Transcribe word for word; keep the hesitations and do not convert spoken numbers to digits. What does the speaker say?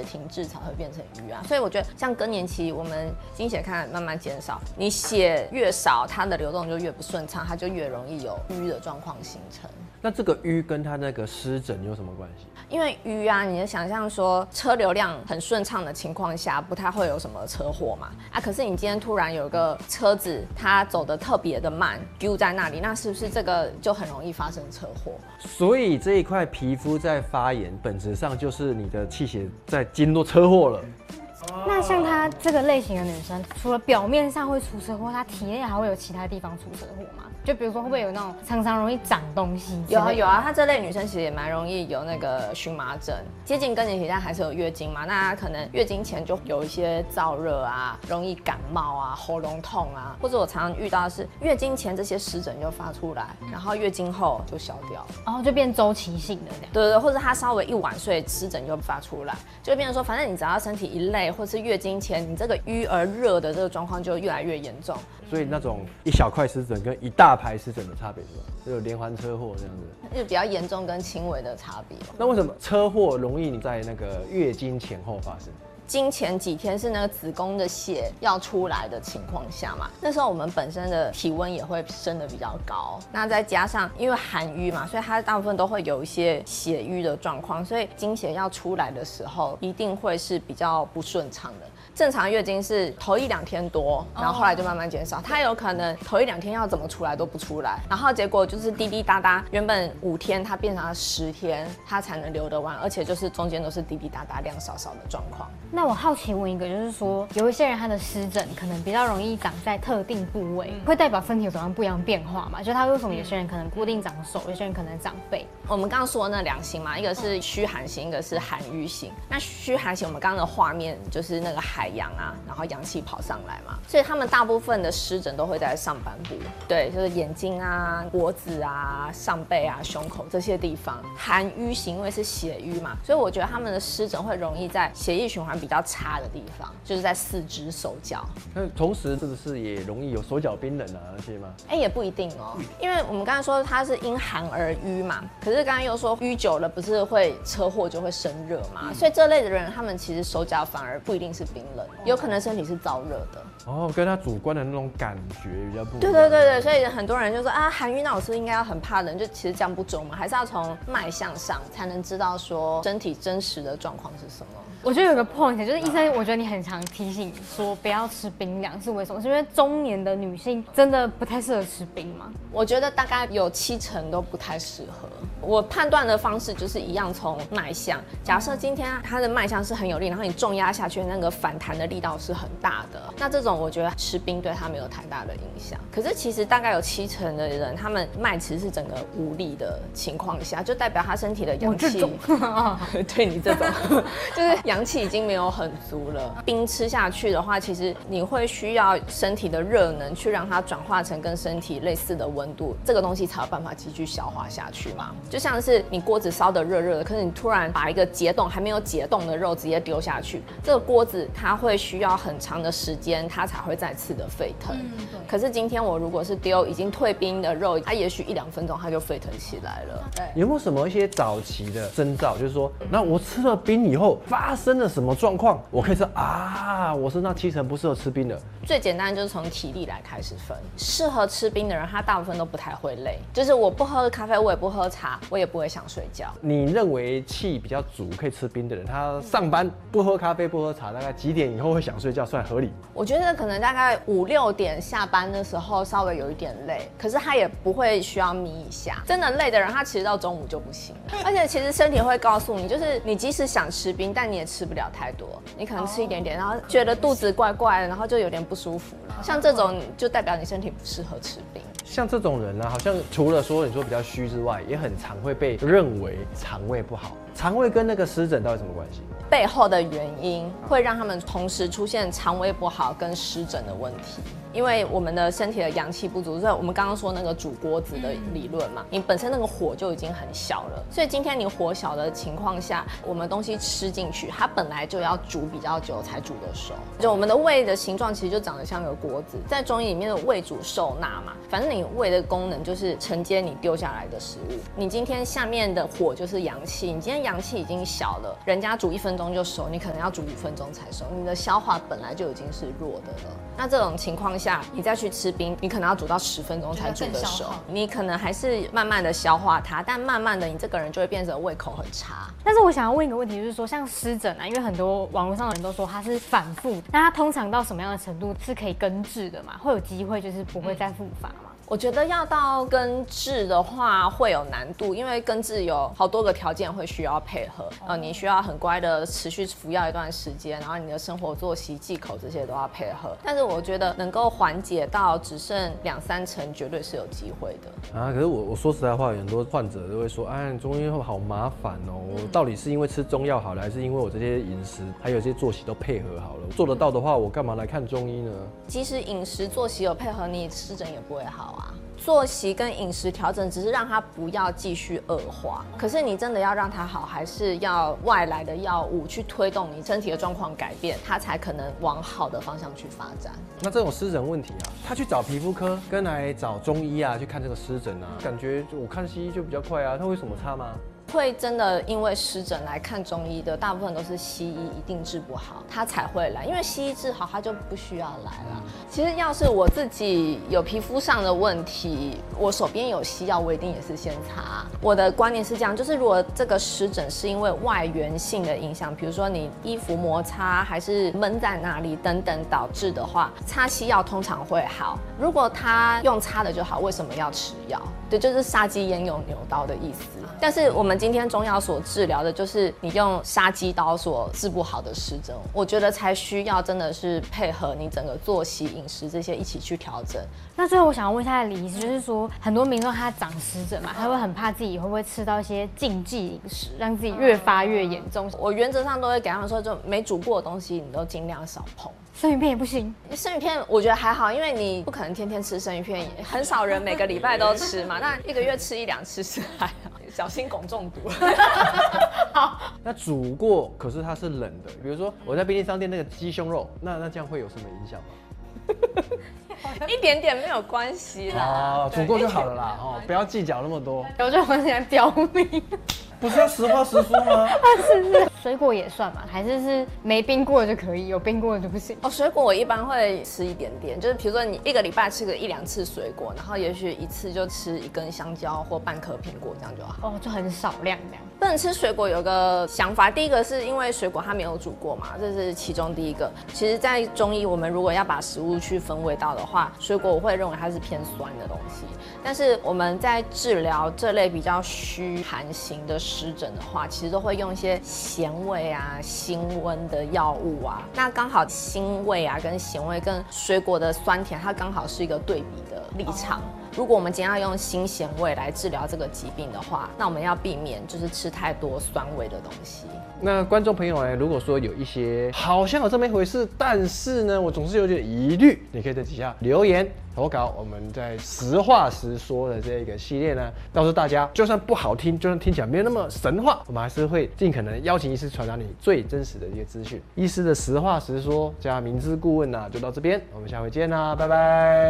血停滞才会变成瘀啊。所以我觉得像更年期，我们经血看慢慢减少，你血越少，它的流动就越不顺畅，它就越容易有瘀的状况形成。 那这个瘀跟它那个湿疹有什么关系？ 因为瘀啊，你就想象说车流量很顺畅的情况下，不太会有什么车祸嘛。啊，可是你今天突然有个车子，它走得特别的慢，丢在那里，那是不是这个就很容易发生车祸？ 所以这一块皮肤在发炎，本质上就是你的气血在经过车祸了。 那像她这个类型的女生，除了表面上会出车祸，她体内还会有其他地方出车祸吗？就比如说会不会有那种常常容易长东西？ 有啊有啊，她这类女生其实也蛮容易有那个荨麻疹，接近更年期但还是有月经嘛，那可能月经前就有一些燥热啊，容易感冒啊，喉咙痛啊，或者我常常遇到的是月经前这些湿疹就发出来，然后月经后就消掉， 然后就变周期性的这样。 对对对，或者她稍微一晚睡，湿疹就发出来，就变成说，反正你只要身体一累，或是月经前你这个瘀而热的这个状况就越来越严重。 所以那种一小块湿疹跟一大排湿疹的差别是吧？就有连环车祸这样子， 就比较严重跟轻微的差别。 那为什么车祸容易在那个月经前后发生？ 经前几天是那个子宫的血要出来的情况下嘛，那时候我们本身的体温也会升得比较高，那再加上因为寒瘀嘛，所以它大部分都会有一些血瘀的状况，所以经血要出来的时候一定会是比较不顺畅的。正常月经是头一两天多，然后后来就慢慢减少，它有可能头一两天要怎么出来都不出来，然后结果就是滴滴答答，原本五天它变成了十天，它才能流得完，而且就是中间都是滴滴答答量少少的状况。 那我好奇问一个，就是说有一些人他的湿疹可能比较容易长在特定部位，会代表身体有什么样不一样的变化嘛？就他为什么有些人可能固定长手，有些人可能长背？ 我们刚刚说的那两型嘛，一个是虚寒型，一个是寒瘀型。那虚寒型，我们刚刚的画面就是那个海洋啊，然后阳气跑上来嘛，所以他们大部分的湿疹都会在上半部，对，就是眼睛啊、脖子啊、上背啊、胸口这些地方。寒瘀型因为是血瘀嘛，所以我觉得他们的湿疹会容易在血液循环比较差的地方，就是在四肢、手脚。 那同时是不是也容易有手脚冰冷啊那些吗？ 哎、欸，也不一定哦，因为我们刚才说它是因寒而瘀嘛，可是刚刚又说瘀久了不是会车祸就会生热嘛，嗯、所以这类的人他们其实手脚反而不一定是冰冷，有可能身体是燥热的。 哦，跟他主观的那种感觉比较不一样。 对对对对，所以很多人就说啊，寒瘀那我是不是应该要很怕冷？就其实这样不准嘛，还是要从脉象上才能知道说身体真实的状况是什么。 我觉得有个 point 就是医生，我觉得你很常提醒说不要吃冰凉，是为什么？是因为中年的女性真的不太适合吃冰吗？ 我觉得大概有七成都不太适合。我判断的方式就是一样，从脉象。假设今天它的脉象是很有力，然后你重压下去，那个反弹的力道是很大的，那这种我觉得吃冰对它没有太大的影响。可是其实大概有七成的人，他们脉其实是整个无力的情况下，就代表他身体的阳气。对你这种，就是阳气已经没有很足了。冰吃下去的话，其实你会需要身体的热能去让它转化成跟身体类似的温度，这个东西才有办法继续消化下去嘛。就像是你锅子烧得热热的，可是你突然把一个解冻还没有解冻的肉直接丢下去，这个锅子它会需要很长的时间，它才会再次的沸腾。嗯、可是今天我如果是丢已经退冰的肉，它也许一两分钟它就沸腾起来了。对， 有没有什么一些早期的征兆，就是说，那我吃了冰以后发生了什么状况，我可以说啊，我身上七成不适合吃冰的。 最简单就是从体力来开始分，适合吃冰的人，他大部分都不太会累，就是我不喝咖啡，我也不喝茶，我也不会想睡觉。 你认为气比较足可以吃冰的人，他上班不喝咖啡不喝茶，大概几点以后会想睡觉算合理？ 我觉得可能大概五六点下班的时候稍微有一点累，可是他也不会需要眯一下。真的累的人，他其实到中午就不行了。而且其实身体会告诉你，就是你即使想吃冰，但你也吃不了太多，你可能吃一点点，然后觉得肚子怪怪的，然后就有点不舒服了。像这种就代表你身体不适合吃冰。 像这种人呢、啊，好像除了说你说比较虚之外，也很常会被认为肠胃不好。肠胃跟那个湿疹到底什么关系？ 背后的原因会让他们同时出现肠胃不好跟湿疹的问题。因为我们的身体的阳气不足，所以我们刚刚说那个煮锅子的理论嘛，你本身那个火就已经很小了，所以今天你火小的情况下，我们东西吃进去，它本来就要煮比较久才煮得熟。就我们的胃的形状其实就长得像个锅子，在中医里面的胃主受纳嘛，反正你胃的功能就是承接你丢下来的食物。你今今天下面的火就是阳气，你今天阳气已经小了，人家煮一分钟就熟，你可能要煮五分钟才熟，你的消化本来就已经是弱的了。那这种情况下，你再去吃冰，你可能要煮到十分钟才煮得熟，你可能还是慢慢的消化它，但慢慢的你这个人就会变成胃口很差。 但是我想要问一个问题，就是说像湿疹啊，因为很多网络上的人都说它是反复，那它通常到什么样的程度是可以根治的嘛？会有机会就是不会再复发吗？ 我觉得要到根治的话会有难度，因为根治有好多个条件会需要配合。呃，你需要很乖的持续服药一段时间，然后你的生活作息、忌口这些都要配合。但是我觉得能够缓解到只剩两三成，绝对是有机会的。 啊，可是我我说实在话，很多患者都会说，哎，中医好麻烦哦。我到底是因为吃中药好了，还是因为我这些饮食还有这些作息都配合好了？做得到的话，我干嘛来看中医呢？ 即使饮食作息有配合，你湿疹也不会好啊。作息跟饮食调整只是让它不要继续恶化，可是你真的要让它好，还是要外来的药物去推动你身体的状况改变，它才可能往好的方向去发展。 那这种湿疹问题啊，他去找皮肤科跟来找中医啊去看这个湿疹啊，感觉我看西医就比较快啊，它会有什么差吗？ 会真的因为湿疹来看中医的，大部分都是西医一定治不好，他才会来。因为西医治好，他就不需要来了。其实要是我自己有皮肤上的问题，我手边有西药，我一定也是先擦。我的观念是这样，就是如果这个湿疹是因为外源性的影响，比如说你衣服摩擦还是闷在哪里等等导致的话，擦西药通常会好。如果他用擦的就好，为什么要吃药？对，就是杀鸡焉用牛刀的意思。但是我们今天中药所治疗的就是你用杀鸡刀所治不好的湿疹，我觉得才需要真的是配合你整个作息、饮食这些一起去调整。 那最后我想要问一下李医师，就是说很多民众他长湿疹嘛，他会很怕自己会不会吃到一些禁忌饮食，让自己越发越严重。 我原则上都会给他们说，就没煮过的东西你都尽量少碰。 生鱼片也不行， 生鱼片我觉得还好，因为你不可能天天吃生鱼片，很少人每个礼拜都吃嘛，那一个月吃一两次是还好，小心汞中毒。 好， 那煮过，可是它是冷的，比如说我在便利商店那个鸡胸肉，那那这样会有什么影响吗？ 一点点没有关系啦， 哦，煮过就好了啦，哦，不要计较那么多。 我觉得我很想刁民。 不是要实话实说吗？ 是是，水果也算嘛，还是是没冰过的就可以，有冰过的就不行？ 哦，水果我一般会吃一点点，就是比如说你一个礼拜吃个一两次水果，然后也许一次就吃一根香蕉或半颗苹果，这样就好。 哦，就很少量这样。 不能吃水果有个想法，第一个是因为水果它没有煮过嘛，这是其中第一个。其实，在中医我们如果要把食物去分味道的话，水果我会认为它是偏酸的东西。但是我们在治疗这类比较虚寒型的湿疹的话，其实都会用一些咸味啊、辛温的药物啊。那刚好辛味啊跟咸味跟水果的酸甜，它刚好是一个对比的立场。如果我们今天要用辛咸味来治疗这个疾病的话，那我们要避免就是吃太多酸味的东西。 那观众朋友呢，如果说有一些好像有这么一回事，但是呢，我总是有点疑虑，你可以在底下留言投稿。我们在实话实说的这个系列呢，告诉大家，就算不好听，就算听起来没有那么神话，我们还是会尽可能邀请医师传达你最真实的一些资讯。医师的实话实说加明知故问呢、啊，就到这边，我们下回见啦，拜拜。